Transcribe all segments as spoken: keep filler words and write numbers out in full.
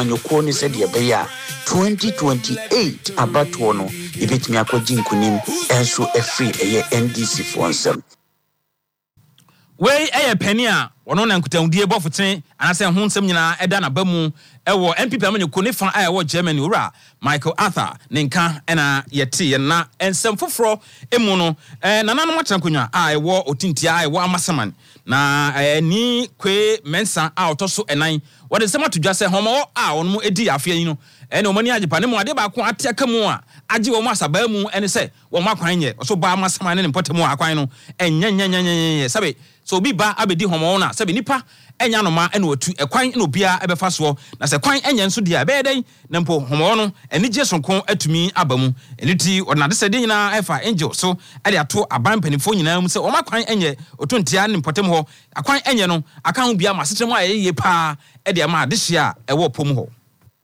Anyoko ni said ye twenty twenty-eight abatoɔ no ebetumi akɔgye nkunim enso efree eye N D C for nsɛm. Wey eye penny a wono na nkutawdie bɔfoten anase ho nsɛm nyina ɛda na ba mu ɛwɔ N P P amanyoko ne fa a ɛwɔ Germany ora Michael Arthur ne nka ɛna yɛte yɛ na nsɛm foforo emu no eh nananom atankonwa a ɛwɔ otintia a ɛwɔ Amasaman na ni kwe mensa a ɔtɔso ɛnan wɔde nsɛm atodwa sɛ homo a wɔn mu edi afia yi no ɛna wɔn ani agyepa ne mu ade ba ko ate aka mu a agye wɔn asaba mu ɛne sɛ wɔn akwan nyɛ ɔso ba Amasaman ne mpɔtemu akwan no ɛnyanyanyanyanya sabe so obi ba abedi homo na sabe nipa enya no ma ɛna otu ɛkwan na obia ɛbɛfa soɔ na sɛ kwan enya nso dia ɛbɛyɛ dɛn na mpo homo no ɛnigye sonko atumi aba mu ɛniti ɔnade sɛ de nyina ɛfa angel so ɛde ato aban panifo nyina mu sɛ wɔn akwan enye otontia ne mpɔtem hɔ akwan enye no aka ho bia ma setrem a yeye pa ɛde ama adehye a ɛwɔ pom hɔ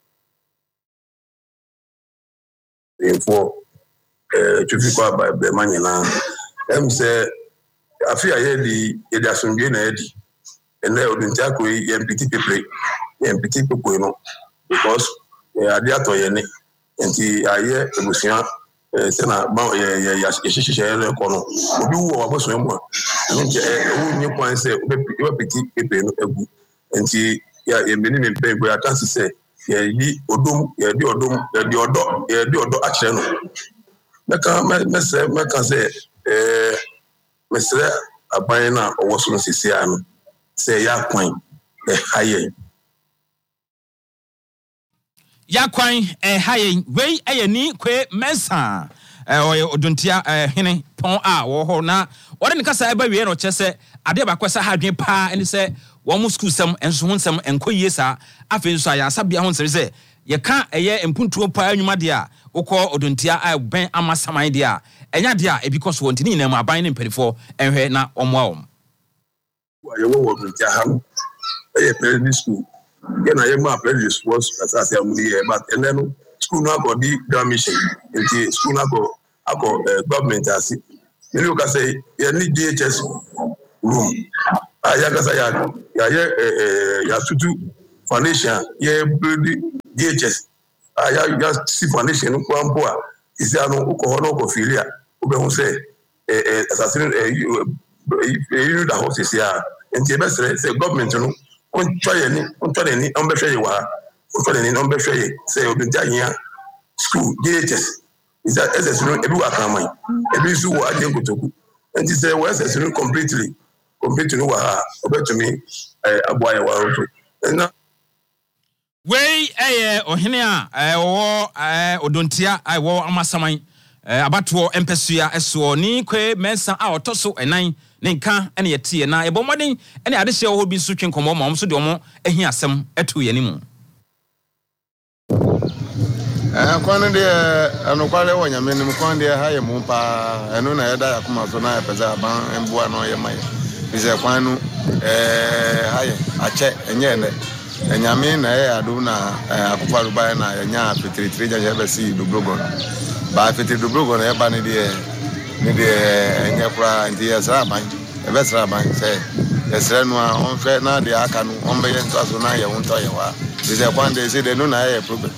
info eh tufiko aba be manyina em sɛ afia yedi yedi asomdwe na yedi ene oduntia ko yempiti pepe yempiti pepe no because ade atoye ne enti aye ebusia sena ba ye ya hihihye ne ko no obi wo aboso mu a nti ewu nyi kwan sɛ obepiti pepe no agu enti ya yemeni ne pepe go atanse sɛ ye yi odom ye di odom ye di odo ye di odo akyere no meka mese meka sɛ eh mesre aban na owo so no sisia no sɛ ya kwan eh haye ya kwan eh haye wei eye ni kwe mensa eh oye oduntia eh hene pon a wo ho na ore ne kasa eba wie no che se ade ba kwesa hadwen pa ene se wo mu school sam enso ho nsam enkoyie sa afi nso aya sabia ho nsere se ye ka eye empuntuo pa anwuma de a wokɔ oduntia a ben Amasaman de a enya de a e because won tini na mu aban ne mperifo enhwe na omoa om ye wo oduntia ha eye primary school ye na ye ma primary sports asase amuni ye but ene no school no akodi grand mission enti school no akọ akọ government asi ni o ka say ye ni D H S room aya ka say ya ya ye ya tutu foundation ye build D H S aya ya si foundation no kwa mpo a isi anu uko no ko filia ube hu say eh asase eh you da house sia enti e be say government no on try ni on try ni on be hwe yi wa on try ni on be hwe yi say oduntia hia school D H S is that S S no ebi wa kraman ebi su wo ajen kotoku enti say we S S no completely completely no wa ha obetumi eh aboya wa roto na wei eh ohene a eh wo eh oduntia ai wo Amasaman eh abatoɔ empesua eso ni kwe mensa a otoso enan ne nka ene yete na ebomoden ene ade hye wo bi so twen komo ma omso de omo ehi asem eto yani mu eh kwanu de anokwale wo nyame nim kwan de ha ye mu pa eno na yeda yakoma so na epeza ban emboa no ye maye bise kwanu eh ha ye ache enye ne enyame na ye adu na akufaru ba na enya fitiri jaje be si dobrogon ba fitiri dobrogon e ba ne de ne de enye kura ndi esra ban e be sra ban se esra no a on fe na de aka no on be ye ntaso na ye wonto ye wa bise kwande se de no na ye problem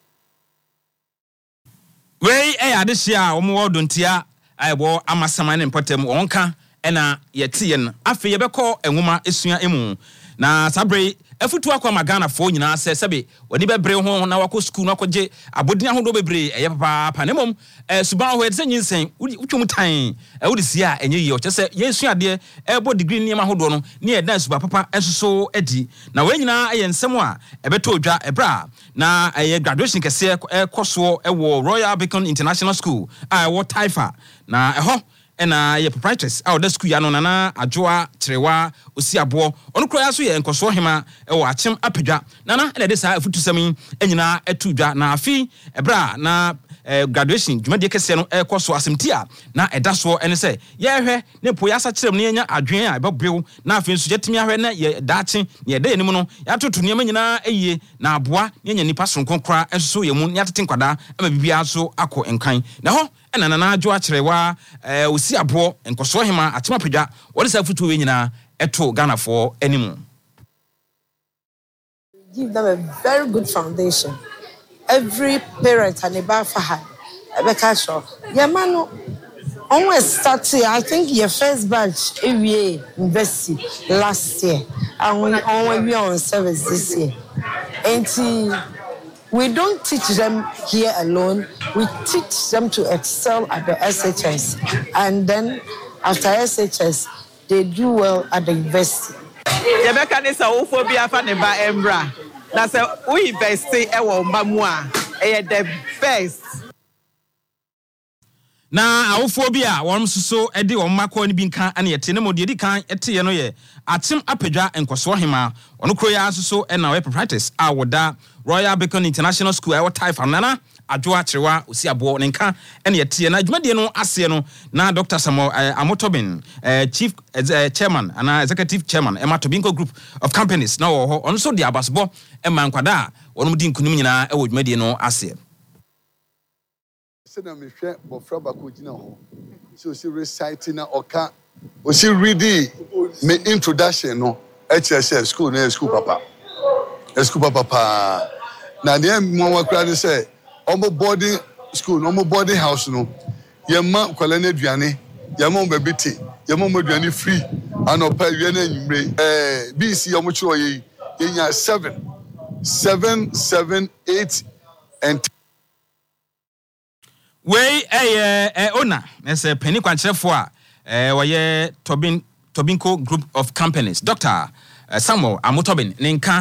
wei e ade hye a omo wodontia aibo Amasaman ne mpɔtem wonka ɛna yɛte ye no afi ye bɛkɔ enwoma esua emu na sabre afutu akwa magana fo nyina sɛ sɛbe wani bebre ho na wakɔ school na akɔgye abodin ahodo bebre ɛyɛ papa pa ne mom eh suban ho ɛdze nyinsen wutwum tan eh wodi sia enye yi ɔkyɛ sɛ yesu ade ɛbɔ degree niam ahodo no ne ɛda suba papa ɛsoso adi na we nyina ɛyɛ nsɛm a ɛbɛtɔ odwa ɛbra na ɛyɛ graduation kɛse ɛkɔso ɛwɔ Royal Beacon International School a ɛwɔ Taifa na ɛhɔ ena ye proprietors a oda school ya no na adwoa kyerɛwa osiabo ɔno kro ya so ye nkoso hema ɛwɔ akyem apedwa nana ena de saa afutusam enyina atudwa na afi ɛbra na graduation dwumade kese no ɛkɔso asemtia na ɛda so ɛne sɛ ye hwɛ ne po ya sa kyerɛm ne nya adwen a ɛbɛbrew na afi nso yetimi ahwɛ na ye daakye ne ye da yenim no ya toto ne nyina eyie na aboa ne nya nipa sonko kra ɛso ye mu ne atete nkwada ama bibia so akɔ enkan na hɔ ɛna nana adwoa kyerɛwa eh osiabo nkoso hema akyem apedwa wɔde sa futu we nyina ɛto Ghana for animu give them a very good foundation. Every parent and a bafahad, a bekasho. Yamano always started, I think your first batch A V A university last year, and we only be on service this year. And we don't teach them here alone. We teach them to excel at the S H S, and then after S H S, they do well at the university. Yebeka ne sa ofobia fa ne ba embra. Na se we invest e wo mba mu a e the best. Na awofobia won suso e de won makọ ni bi nka ane yete ne modi edi kan ete ye no ye atim apedwa enkoso hema ono kro ya suso e na we practice a woda Royal Bacon International School e wo type nana adwo acherewa osi abo ne nka ene yete na adwumade no ase no na Doctor Samuel uh, Amotobin uh, chief uh, chairman and executive chairman Emma Tobinco Group of Companies na wo ho ono so di abasbo e man kwada ono mudi nkunim nyina e wo adwumade no ase. Na me hwe bofra bako gina ho so si reciting na oka o si reading me introduction no H S S school na school papa school papa na dey mo wa kra dey say omo boarding school no omo boarding house no ye ma kwala na aduane ye ma ba biti ye ma mo aduane free anopa wie na anyumre eh B C omo chiro ye ye nya seven seven seven eight and Wey eh eh ona ese penny kwancherefo a eh woye Tobin Tobinco Group of Companies Doctor uh, Samuel Amotobin nenka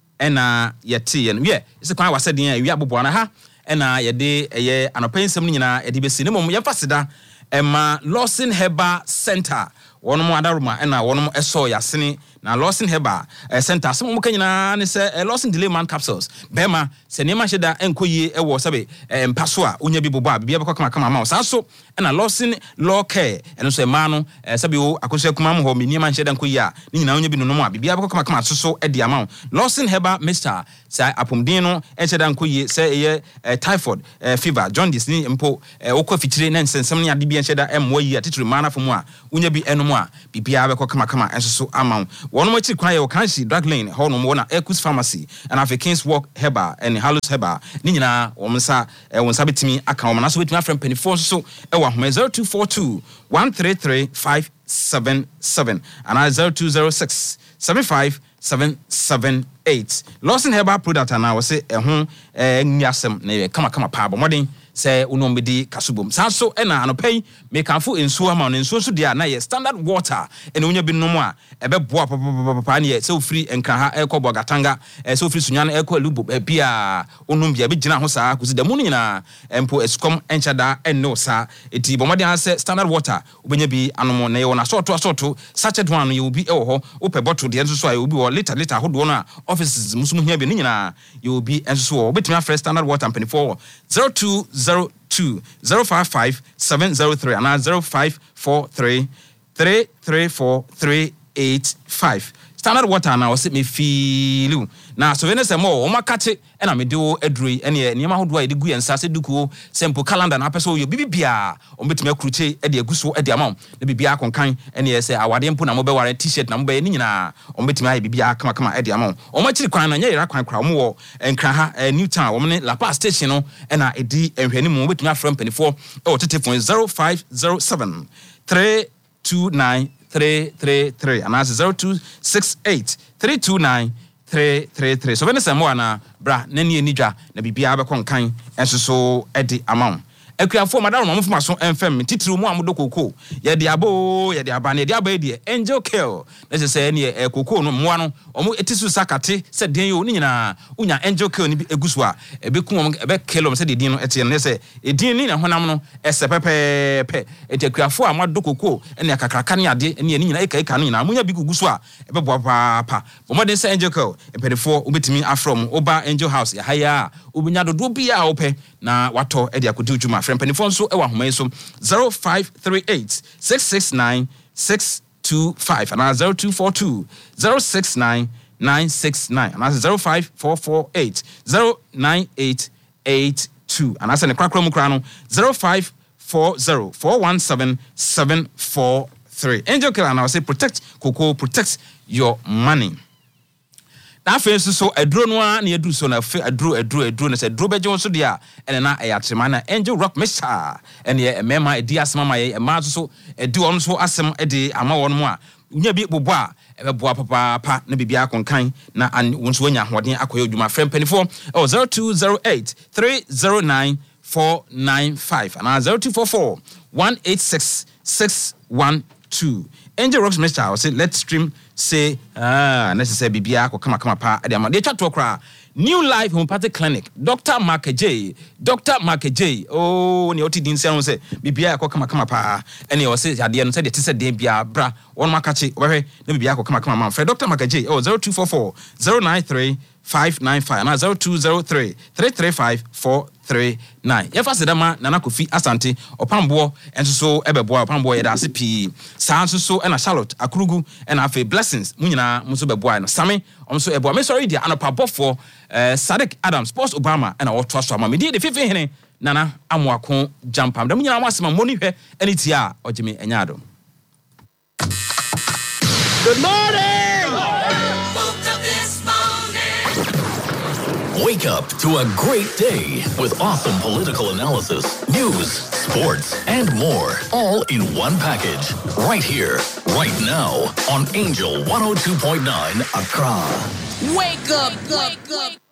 ena yete ye no ye ese kwan waseden a wi abobo na ha ena ye de eye anopensem nyina ye de besi ne mom ye faseda ema Lawson Herbal Center wonom adaruma ena wonom eso yasene na Lawson Herbal uh, Center asem mo kanyina ne se uh, Lawson Delay Man Capsules bema se ne ma hyeda enkoyie e wo sabe uh, mpaso a onya bi bobo a bibia bekọ kama kama ma sa so ena Lawson Law Care eno so e ma no uh, sabe o akoso kuma mo ho me ne ma hyeda enkoyie a ne nyina onya bi no no a bibia bekọ kama kama so so e dia ma Lawson Herbal Mister sa apomdin no e hyeda enkoyie se eye uh, typhoid uh, fever jaundice ni mpo uh, okọ fitire na nsensem ne ade bi hyeda emwo yi atitiri mana fomu a onya bi eno a bibia bekọ kama kama enso so ama one more chick cry o kanshi drug lane ho no mo na Ecus Pharmacy and Africans Walk Herbal and Halus Herbal ni nyina wo msa wo nsa betimi aka wo na so betimi afrem penifo so e wa homa zero two four two one three three five seven seven and zero two zero six seven five seven seven eight Lawson Herbal product na wo se e ho nyasem na ye kama kama pa bo modern say unombedi kasubom sanso e na anopai me kanfo ensuo ama no ensuo so dia na ye standard water ene onya bi nomo a ebe boa papa na ye se ofiri enkan ha e ko bogatanga e se ofiri sunya na e ko alubo e bia onom bia be gina ho saa kusi da mu nyina empo eskom enchada enno saa eti bomode ha se standard water obenya bi anomo na ye wona sorto asorto sachet one ye obi e wo ho ope bottle de enso so a obi wo liter liter hodo no a offices musumu hia bi nyina ye obi enso so obetimi afre standard water mpeni for zero two zero two zero five five seven zero three and zero five four three three three four three eight five. Standard water na was me feel na so when say more o makate e na me de o adrui ene ne ma hodo a de gu ensa se duku simple calendar na person yo bibia o betime akruche e de aguso e de amam na bibia konkan ene say awade mpo na mo be ware t-shirt na mo be ni nyina o betime ayi bibia kama kama e de amam o ma chiri kwan na nya yira kwan kra mo wo enkra ha New Town wo ne La Paz station no e na edi enhwani mo betime afrem penifo e o tete phone zero five zero seven three two nine three three three and that's zero two six eight three two nine three three three. So when it's a more na bra nani enidwa na bibia be konkan enso so edi amount. Ekuafo madaro mo mfuma so enfem titiri mu amodo koko ye de abo ye de abane de aba de Angel Kill na se se ne e koko no moa no omo etisu sakate se den yo ni nyina unya Angel Kill ni egusu a ebeku om ebe kilo se de din no ete ne se edin ni na honam no ese pepepe eti ekuafo amado koko ene akakraka ne ade ene ni nyina eka eka no nyina munya bi gugusu a ebe bo pa pa bomode se Angel Kill epedefo obetimi afrom oba Angel House ya haya obunya dodo bia ope na wato e de akodi djuma frem penifo nso e wa homa so zero five three eight six six nine six two five and zero two four two zero six nine nine six nine and zero five four four eight zero nine eight eight two and as an kwakro mu kra no zero five four zero four one seven seven four three. Angel Kill and I say protect Coco, protect your money. na afa nso so aduro no a na yɛdu so na afa aduro aduro aduro na sɛ aduro bɛgye wo so de a ɛna na ɛyɛ atrema na Angel Rock Mixture ɛne yɛ mɛma ɛdi asɛm ma yɛ ɛma so ɛdi wɔn so asɛm ɛde ama wɔn mu a nya bi bobɔ a ɛbɛboa papaapa na bibia akonkan na wɔn so anya ahoɔden akɔyɛ adwuma frɛ mpanifo oh zero two zero eight three zero nine four nine five and zero two four four one eight six six one two. Angel Rock Mixture I say let's stream say ah necessary bibia ko kama kama pa ade ama de twa to kra New Life Homeopathic Clinic Doctor Mark J Doctor Mark J oh ne oti din say say bibia ko kama kama pa ene o say ade no say de say de bia bra won makachi obehwe ne bibia ko kama kama man frɛ Doctor Mark J oh zero two four four zero nine three five nine five and zero two zero three three three five four three nine. Yefa sedama Nana Kofi Asante opambo enso so ebeboa opambo yeda ase pi saa nso so na Charlotte Akurugu and afi Blessings munyina muso beboa no Sami omso eboa me sorry dia anopa bofo eh Sadiq Adams Sports Obama and oto so ama me di de fifi hene Nana Amoako Jampam da munyina wasema moni hwe eni tia ojeme enyado. Good morning. Wake up to a great day with awesome political analysis, news, sports, and more, all in one package. Right here, right now, on Angel one oh two point nine Accra. Wake up, wake up.